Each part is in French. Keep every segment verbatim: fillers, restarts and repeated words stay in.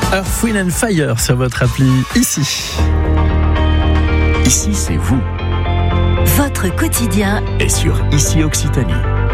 Earth, Wind and Fire sur votre appli ici. Ici, c'est vous. Votre quotidien est sur Ici Occitanie.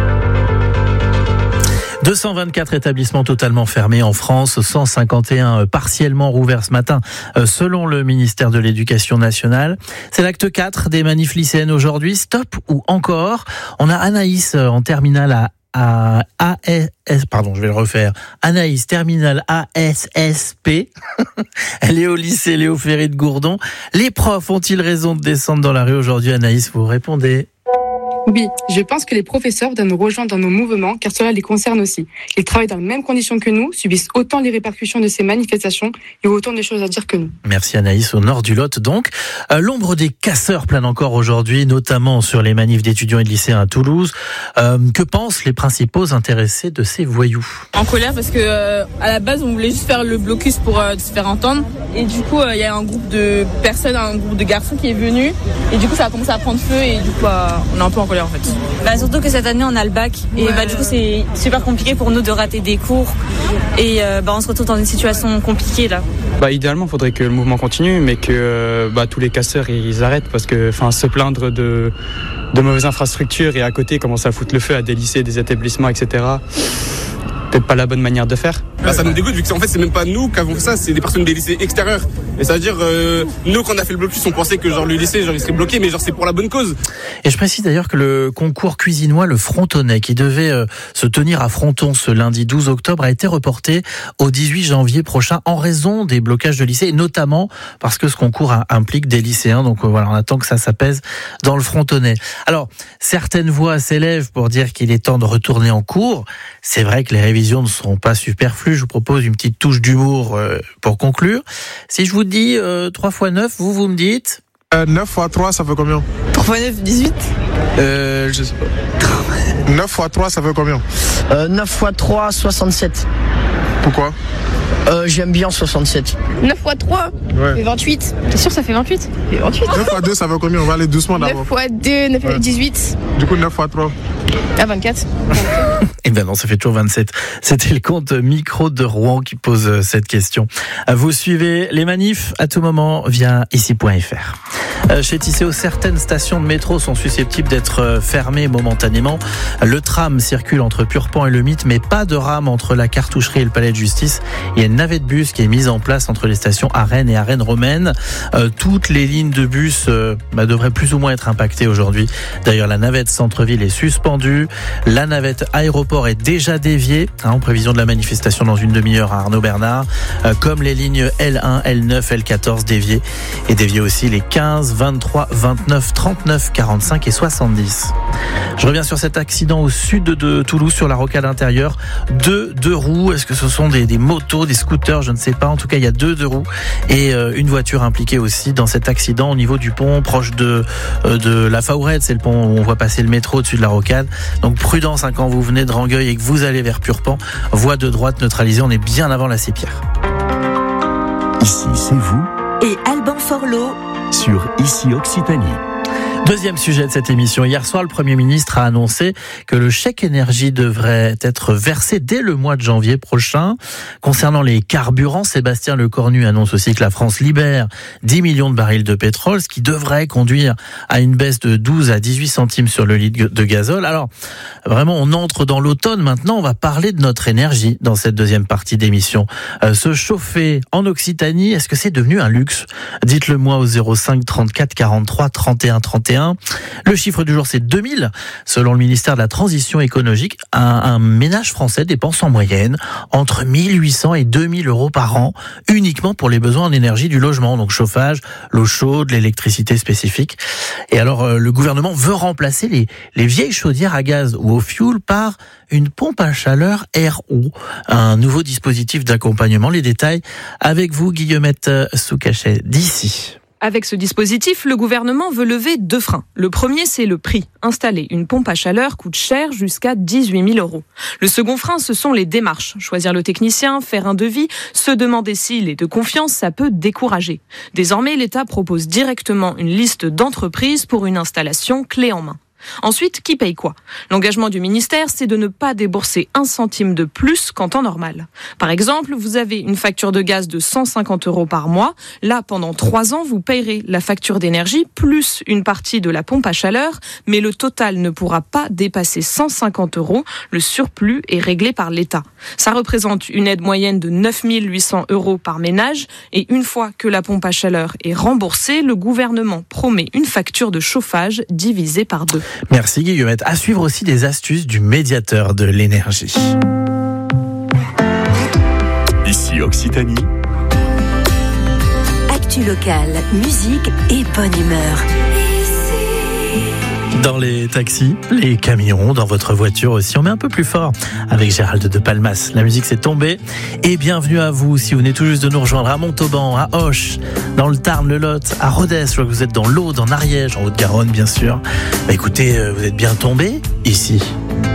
deux cent vingt-quatre établissements totalement fermés en France, cent cinquante et un partiellement rouverts ce matin, selon le ministère de l'Éducation nationale. C'est l'acte quatre des manifs lycéennes aujourd'hui. Stop ou encore? On a Anaïs en terminale à à A S, pardon, je vais le refaire. Anaïs, terminale A S S P. Elle est au lycée Léo Ferry de Gourdon. Les profs ont-ils raison de descendre dans la rue aujourd'hui? Anaïs, vous répondez. Oui, je pense que les professeurs doivent nous rejoindre dans nos mouvements, car cela les concerne aussi. Ils travaillent dans les mêmes conditions que nous, subissent autant les répercussions de ces manifestations et ont autant de choses à dire que nous. Merci Anaïs, au nord du Lot donc. Euh, l'ombre des casseurs plane encore aujourd'hui, notamment sur les manifs d'étudiants et de lycéens à Toulouse. Euh, que pensent les principaux intéressés de ces voyous? En colère parce que euh, à la base on voulait juste faire le blocus pour euh, se faire entendre, et du coup il euh, y a un groupe de personnes, un groupe de garçons qui est venu, et du coup ça a commencé à prendre feu, et du coup euh, on est un peu en colère. En fait. Bah, surtout que cette année on a le bac et ouais. bah, du coup c'est super compliqué pour nous de rater des cours et euh, bah, on se retrouve dans une situation compliquée là. Bah, idéalement il faudrait que le mouvement continue, mais que bah, tous les casseurs ils arrêtent, parce que se plaindre de, de mauvaises infrastructures et à côté commencer à foutre le feu à des lycées, des établissements, et cetera, peut-être pas la bonne manière de faire. Bah, ça nous dégoûte vu que c'est, en fait c'est même pas nous qui avons fait ça, c'est des personnes des lycées extérieurs. Et ça veut dire euh, nous quand on a fait le blocus on pensait que genre le lycée genre il serait bloqué, mais genre c'est pour la bonne cause. Et je précise d'ailleurs que le concours cuisinois Le Frontonais, qui devait euh, se tenir à Fronton ce lundi douze octobre, a été reporté au dix-huit janvier prochain en raison des blocages de lycées, et notamment parce que ce concours a, implique des lycéens. Donc euh, voilà, on attend que ça s'apaise dans Le Frontonais. Alors certaines voix s'élèvent pour dire qu'il est temps de retourner en cours. C'est vrai que les révisions ne seront pas superflues. Je vous propose une petite touche d'humour euh, pour conclure. Si je vous dis euh, trois fois neuf, vous, vous me dites euh, neuf fois trois, ça fait combien? trois fois neuf, dix-huit. Euh, je sais pas. neuf fois trois, ça fait combien? euh, neuf fois trois, soixante-sept. Pourquoi? Euh, j'aime bien soixante-sept. neuf fois trois, ouais. vingt-huit. T'es sûr ça fait vingt-huit? Ça fait vingt-huit. neuf fois deux, ça fait combien? On va aller doucement d'abord. neuf fois deux, neuf, ouais. dix-huit. Du coup, neuf fois trois. Ah, vingt-quatre. Eh bien non, ça fait toujours vingt-sept. C'était le compte micro de Rouen qui pose cette question. Vous suivez les manifs à tout moment via ici point f r. Chez Tisséo, certaines stations de métro sont susceptibles d'être fermées momentanément. Le tram circule entre Purpan et le Mythe, mais pas de rame entre la Cartoucherie et le Palais de Justice. Il y a une navette bus qui est mise en place entre les stations Arène et Arène Romaine. Euh, toutes les lignes de bus euh, bah, devraient plus ou moins être impactées aujourd'hui. D'ailleurs, la navette centre-ville est suspendue. La navette aéroport est déjà déviée, hein, en prévision de la manifestation dans une demi-heure à Arnaud Bernard. Euh, comme les lignes L un, L neuf, L quatorze déviées. Et déviées aussi les quinze, vingt-trois, vingt-neuf, trente-neuf, quarante-cinq et soixante-dix. Je reviens sur cet accident au sud de Toulouse, sur la rocade intérieure. Deux deux roues, est-ce que ce sont des, des motos, des scooters, je ne sais pas. En tout cas, il y a deux deux roues et euh, une voiture impliquée aussi dans cet accident au niveau du pont proche de, euh, de la Faourette. C'est le pont où on voit passer le métro au-dessus de la rocade. Donc prudence hein, quand vous venez de Rangueil et que vous allez vers Purpan. Voie de droite neutralisée, on est bien avant la Sépierre. Ici, c'est vous. Et Alban Forlot sur Ici Occitanie. Deuxième sujet de cette émission. Hier soir, le Premier ministre a annoncé que le chèque énergie devrait être versé dès le mois de janvier prochain. Concernant les carburants, Sébastien Lecornu annonce aussi que la France libère dix millions de barils de pétrole, ce qui devrait conduire à une baisse de douze à dix-huit centimes sur le litre de gazole. Alors, vraiment, on entre dans l'automne maintenant. On va parler de notre énergie dans cette deuxième partie d'émission. Euh, se chauffer en Occitanie, est-ce que c'est devenu un luxe? Dites-le moi au zéro cinq, trente-quatre, quarante-trois, trente et un, trente et un. Le chiffre du jour, c'est deux mille. Selon le ministère de la Transition écologique, un, un ménage français dépense en moyenne entre mille huit cents et deux mille euros par an, uniquement pour les besoins en énergie du logement, donc chauffage, l'eau chaude, l'électricité spécifique. Et alors, euh, le gouvernement veut remplacer les, les vieilles chaudières à gaz ou au fioul par une pompe à chaleur R O, un nouveau dispositif d'accompagnement. Les détails avec vous, Guillemette Soucachet, d'ici. Avec ce dispositif, le gouvernement veut lever deux freins. Le premier, c'est le prix. Installer une pompe à chaleur coûte cher, jusqu'à dix-huit mille euros. Le second frein, ce sont les démarches. Choisir le technicien, faire un devis, se demander s'il est de confiance, ça peut décourager. Désormais, l'État propose directement une liste d'entreprises pour une installation clé en main. Ensuite, qui paye quoi ? L'engagement du ministère, c'est de ne pas débourser un centime de plus qu'en temps normal. Par exemple, vous avez une facture de gaz de cent cinquante euros par mois. Là, pendant trois ans, vous payerez la facture d'énergie plus une partie de la pompe à chaleur, mais le total ne pourra pas dépasser cent cinquante euros. Le surplus est réglé par l'État. Ça représente une aide moyenne de neuf mille huit cents euros par ménage. Et une fois que la pompe à chaleur est remboursée, le gouvernement promet une facture de chauffage divisée par deux. Merci Guillemette. À suivre aussi des astuces du médiateur de l'énergie. Ici Occitanie. Actu locale, musique et bonne humeur. Dans les taxis, les camions, dans votre voiture aussi, on met un peu plus fort avec Gérald de Palmas. La musique s'est tombée et bienvenue à vous si vous venez tout juste de nous rejoindre à Montauban, à Auch, dans le Tarn, le Lot, à Rodez. Je vois que vous êtes dans l'Aude, en Ariège, en Haute-Garonne bien sûr. Bah écoutez, vous êtes bien tombés ici.